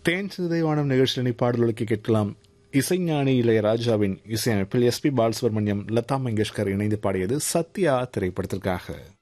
தேன் சிதைவானம் நிகழ்ச்சியில் பாடல்களுக்கு கேட்கலாம். இசைஞானி இளையராஜாவின் இசையமைப்பில் எஸ் பி பாலசுப்ரமணியம், லதா மங்கேஷ்கர் இணைந்து பாடியது சத்யா திரைப்படத்திற்காக.